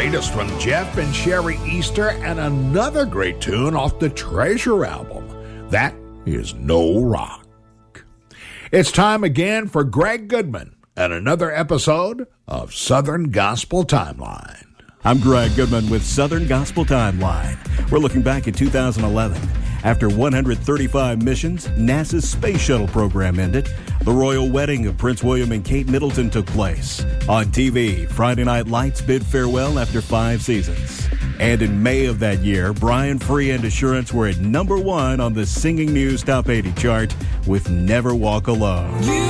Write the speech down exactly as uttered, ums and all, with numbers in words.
latest from Jeff and Sherry Easter and another great tune off the Treasure album. That is No Rock. It's time again for Greg Goodman and another episode of Southern Gospel Timeline. I'm Greg Goodman with Southern Gospel Timeline. We're looking back at two thousand eleven. After one hundred thirty-five missions, NASA's space shuttle program ended. The royal wedding of Prince William and Kate Middleton took place. On T V, Friday Night Lights bid farewell after five seasons. And in May of that year, Brian Free and Assurance were at number one on the Singing News Top eighty chart with Never Walk Alone.